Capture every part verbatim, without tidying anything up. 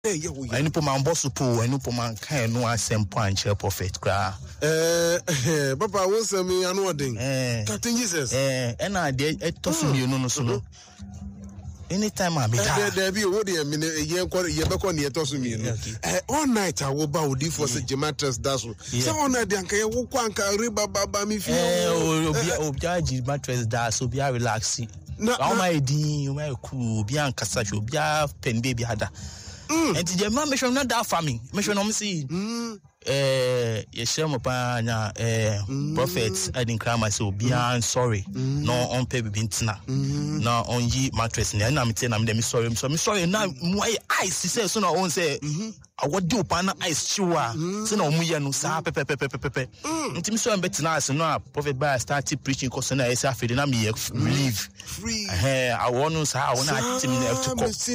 Any poman bosupo, any poman can no assem punch a prophet cry. Eh, Papa won't send me an ordering. Eh, Captain Jesus. Eh, and I did a toss me, no, no. Anytime I meet her, there be a word a minute, a year, a year back on the toss me. All night I will bow deep for such a matters. That's so on a danka, walk one carry baba me. Oh, Jaji mattress that so be a relaxing. No, my dear, my cool, Bianca Sacho, Bia, pen baby had. And the man mentioned not that family. Mention on see. Eh, Yeshua Pana, eh, prophets, I didn't cry myself. Beyond sorry, no on baby bintina, no on ye mattress. And I'm telling them, I'm sorry, I'm sorry, I'm sorry. Now, my eyes, he says, so I say, I would do pana ice chewa. So no, we are no sa pepe pepe pepe pepe. Until so I'm better now, so now, prophet by started preaching, because I say, I feel I'm here, relieve. Free. I want to say, I want to to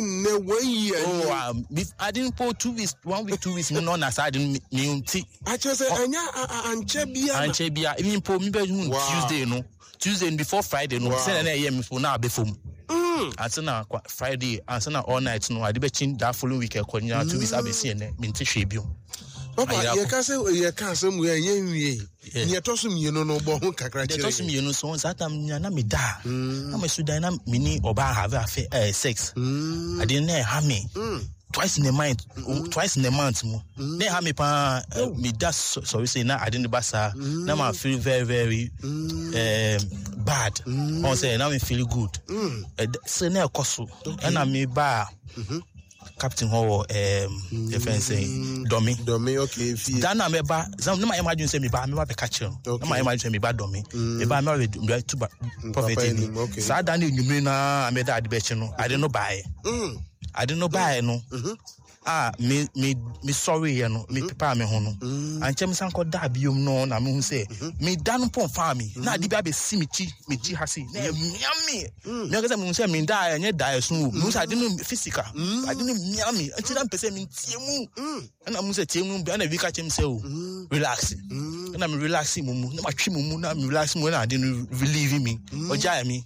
come. Oh, I didn't put two weeks, one week, two weeks, no, as I didn't mean. I just say, and Chebia, and Chebia, even for me, Tuesday, no, Tuesday before Friday, no, seven a.m. for now before. And so now Friday, and so now all night, no, I did that following week, according to this, I'll be seeing it, Minty Shabu. Papa, you can't say, you can't say, we are ye, you're tossing you know, no, but who can cry? Tossing you know, so on Saturday, I'm da. I'm a Sudan, mini or bar have a sex. I didn't know how me. Twice in a month, mm-hmm. twice in a month. Mm-hmm. They have me pa uh, me that's sorry say now I didn't basa. Mm-hmm. Now I feel very very mm-hmm. um, bad. Mm-hmm. I say now I feel good. Mm-hmm. Uh, so now koso and I me ba Captain Ho um mm-hmm. the friend say dummy dummy okay. Then I me ba. Some no imagine say me ba me ba be catch you. No imagine say me ba dummy. Me ba me already two prophet in. Okay. So that you na I me that be no. I didn't know buy. Mm. I didn't know buy no. Mm-hmm. Ah, me me me sorry you know. Me papa me ho no. And chem san ko da biom no na me hu say me dan pon fa me. Na di bia be si me chi me chi ha si. Na miam me. Me go say me say me da enye da so. Me say I didn't physical. I didn't miam me. Until am pese me tie mu. And am say tie mu be na we ka chem say o. Relax. And am relaxing mu. Na ma twi mu na me relax mu na I didn't relieve me. Oja me.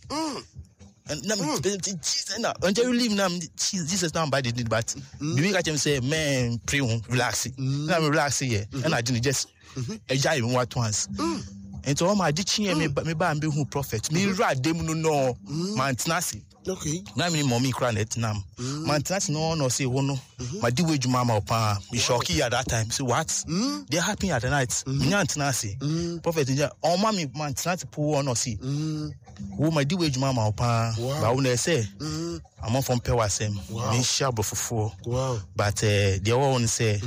And now, Jesus, now until you leave now, Jesus now by the did, but we got him say, man, pray, relax. Now I'm relaxing here, and I didn't just enjoy him what once. And so all my teaching me, me ba me who prophet, me rad them no no, man tenacity. Okay. Now me mommy crying at nam. Man tenacity no no say oh no, my do wage mama opa. Me shocky at that time. So what? They're happy at the night. Me tenacity. Prophet, oh mommy man tenacity pull on or see. Wo my di wage mama opa ba wo na say I'm on from pewasem me sha bofofo but uh, the one say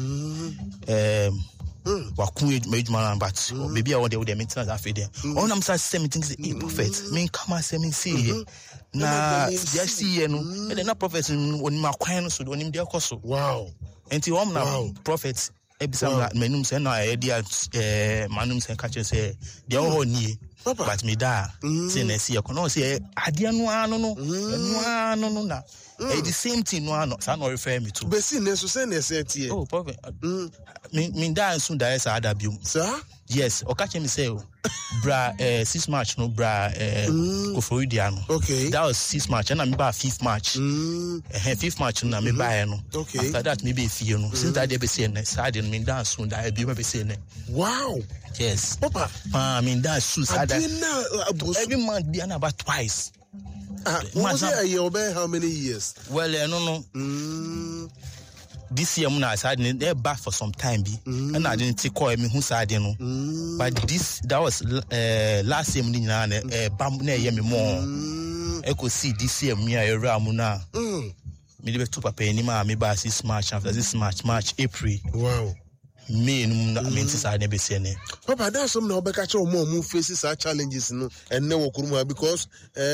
um wa kun wage mama but baby I want the maintenance after there on am say say me think say eh prophet me come say me see na just see you know and na prophet on ma kwan so on him dey koso wow enti wo na prophet ebisam na menum say na e dia eh manum say catch say dey ho ni but me da say na see you no say ade no ano no no no no na e the same thing no ano say no refer me to be see na so say na say tie oh prophet me me da so da say ada biom sir yes o catch me say bra eh six March no bra eh Koforidia no okay that was six March and me ba fifth March eh fifth March na me ba no okay after that me be fie no since that day be say na side me dance so that be be say na wow yes papa ah me dance so that every month be about twice ah what say a year be how many years well eh no no mm this year I said they back for some time be mm. and I didn't take call me who said you know mm. but this that was uh, last year me na uh, bam na year me more I could see this year me a ram na mm. me dey to papa ni ma me ba six March after this March March April wow me no I mean say na be say ne papa that's some na obeka che o mo mo face our challenges no and na wokuruma because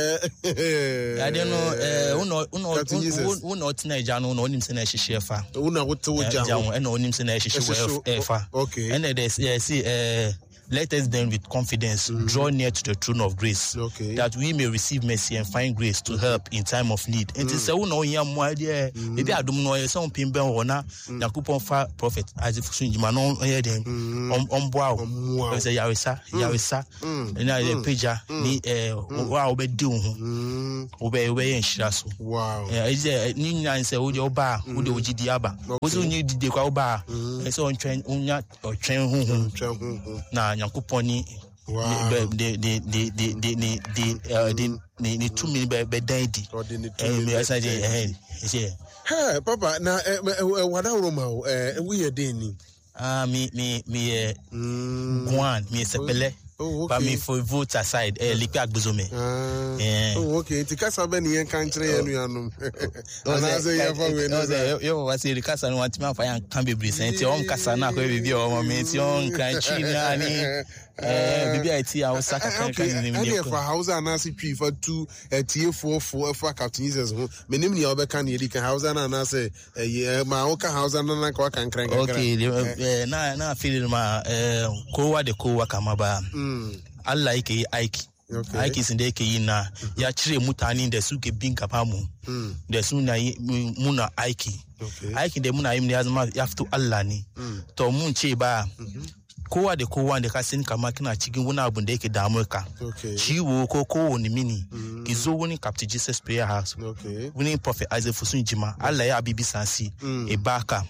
eh I don't know eh uno uno uno teenager no no onim say na hihye fa uno wote wo ja ho and onim say na hihye fa okay and there say eh let us then with confidence mm. draw near to the throne of grace, okay. that we may receive mercy and find grace to help in time of need. And say we know here more there. Maybe I don't know some people ona na kupon fa prophet as if sunjima no here dem on on boa. Say yaresa yaresa. Na the pager ni eh wa obedi ho. Obe obe enhira so. Wow. Eh is ni nyan say wo de oba wo de ogidi aba. Wo so nyi dide kwa oba. E so ontwen onya otwen hu na nyankopon ni the the the the the the the the the two minute be dandy eh I say eh hey papa na wada roma eh we ye den ni ah me me me eh Guan me sepele. Oh, okay. But me for vote aside, eh, lipi agbozome. Ah. Oh, okay. Tika sabe ni yen country enu yanum. Ana say yen for we no say. Yo was say kasa no want me fa yan kan bebre say ti on kasa na ko bibi o me ti on country na ni eh bibi ati a osaka kan kan ni me. Any for Hausa na si twi for two tie four four for Captain Jesus ho. Me nim ni obeka na yedi kan Hausa na na say eh ma o ka Hausa na na ko kan kran kan. Okay, eh na na feel ma eh kowa de kowa kama ba. Allah yake yi aiki aiki sun da yake yi na ya cire mutane da suke bin gaba mu da suna yi muna aiki aikin da muna yi ya zama ya fito Allah ne to mun ce ba kowa da kowa da ka sani kama kina cikin wani abu da yake damu ka ciwo ko kowane mini ki zo wani Captain Jesus Prayer House wani Prophet Isaac Fosun Jima Allah ya abibi sansi e baka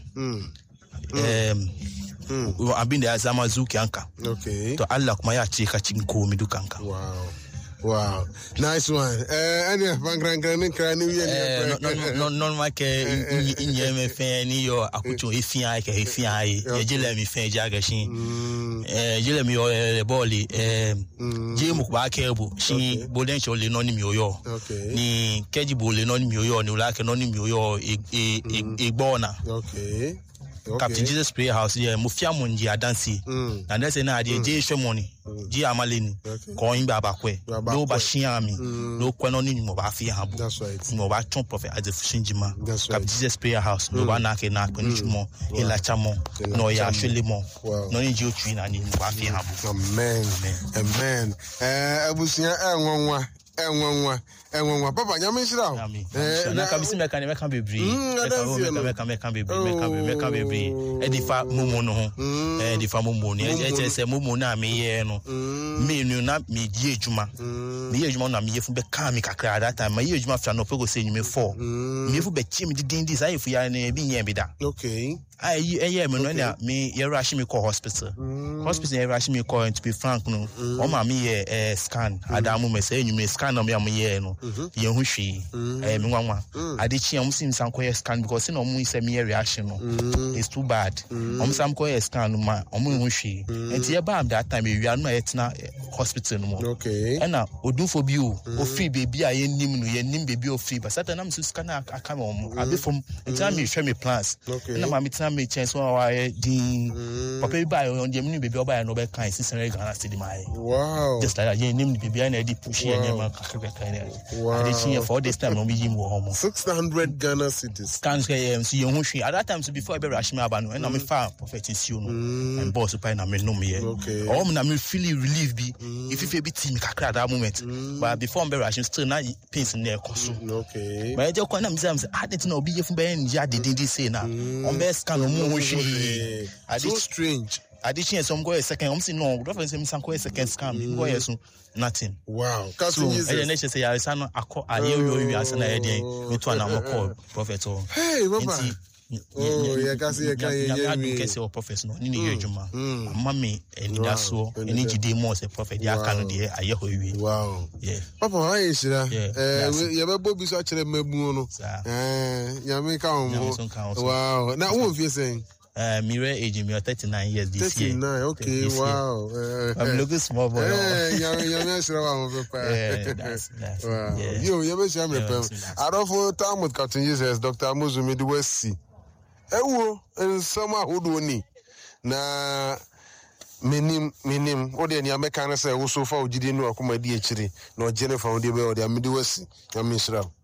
um Mm. abin da ya zama zuciyanka. Okay. To Allah kuma ya ce ka cikin komai dukanka. Wow. Wow. Nice one. Eh any bangran gran kran ni eh no no no ma ke inye me fe ni yo akucho efia ke efia yi. Ye jele mi fe jaga shin. Eh jele mi yo le boli eh je mu ba ke bu shin bolen cho le no ni mi yo. Ni keji bo le no ni mi yo ni ula ke no ni mi yo e e e gbona. Okay. Okay. Captain Jesus Prayer House here mufia munji adansi na ndese na ade je hwe money ji amaleni ko yin baba kwe do ba hia mi do kwano ni mo ba fi habu mo ba ton Prophet Isaac Fosun Jima Captain Jesus Prayer House do ba na ke na kwani chumo ila chamo no ya hwele mo no ni ji otwi na ni mo ba fi habu. Amen. Amen. Eh abusia enwonwa enwonwa enwonwa papa nyame shira eh na kabisi meka ne meka bebre meka meka meka bebre meka meka bebre e di fa mumu no ho eh di fa mumu ni e che se mumu na me ye no me nu na me die ejuma me ye ejuma na me ye fu be ka me kakra that time me ye ejuma fa no pego se nyume four me fu be chi me didin dis ai fu ya na bi nya bi da. Okay. ai eh me no na me ye rush me call hospital hospital ye rush me call to be frank no o ma me ye eh scan adamu me say nyume scan no me am ye no ye hu hwe eh me nwanwa adichi am sim san ko ye scan because no mu say me reaction no it's too bad am sam ko ye scan ma am hu hwe enti ye ba am that time we are no ye tena hospital no mo. Okay. Ena odunfo bi o o free baby a ye nim no ye nim baby o free but satan am so scan aka me om abi from enti am hwe me plans na ma me tena me chance so wa din papa bi ba on dem nim baby o ba no be kan six hundred Ghana cedi mai. Wow. Just like that ye nim baby na di push ye nyama kakra kan ne. Wow. For this time, we give more. Six hundred Ghana cedis. Scans um see you hwe. At that time, so before I be rush me abano, and I'm far prophet is you no. And boss upon na me no me. Okay. Or na me feel relief be if if be team kakra that moment. But before I be rushing still na pains in there koso. Okay. But I just kwa na me say I didn't know be you be ya didn't say na. On be scan no mu hwe. So strange. Addition some go a second. I'm saying no. Don't say some go a second scam. Go here so nothing. Wow. So I next say I say no akọ ade yo yo ase na e dey me to na mo call prophet o. Hey baba. Oh yeah, kasi ya kan ye ya do kese o prophet no ni ye adwuma. Amma me eni da so eni gide mo say prophet ya kan dey aye ho wi. Wow. Yeah. Papa why is that? Eh ye be bo bi so akere mabu no. Eh ya me ka o. Wow. Na who feel saying Uh, Mire age me thirty-nine years this thirty-nine, year. Okay, this wow. Year. Uh, I'm looking small boy. Eh, you you me sure am papa. Yeah, that's that's. Wow. Yeah. You you me sure am papa. I don't for time with Captain Jesus, Doctor Amuzumi the West Sea. Ewo, en sama hodo ni. Na menim menim o de ni ameka na say wo so fa ogide no akoma di akire na o Jennifer o de be o de amedi West. Ya me sure.